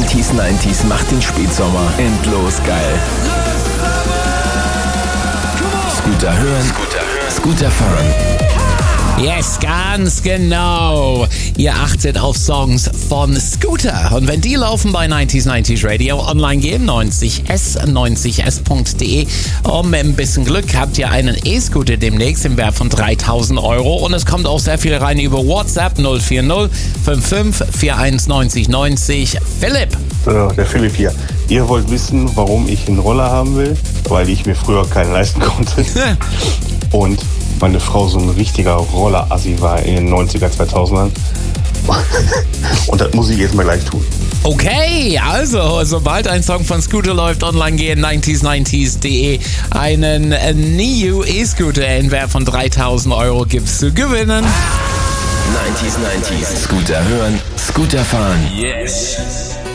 90s macht den Spätsommer endlos geil. Scooter hören, Scooter fahren. Yes, ganz genau. Ihr achtet auf Songs von Scooter. Und wenn die laufen bei 90s Radio, online gehen, 90s.de. Und mit ein bisschen Glück habt ihr einen E-Scooter demnächst im Wert von 3.000 Euro. Und es kommt auch sehr viel rein über WhatsApp 040 55 41 90 90. Philipp. Der Philipp hier. Ihr wollt wissen, warum ich einen Roller haben will? Weil ich mir früher keinen leisten konnte. Und meine Frau so ein richtiger Roller-Assi war in den 90er, 2000ern. Und das muss ich jetzt mal gleich tun. Okay, also sobald ein Song von Scooter läuft, online gehen, 90s.de. Einen NIU E-Scooter in Wert von 3.000 Euro gibt's zu gewinnen. 90s, Scooter hören, Scooter fahren. Yes.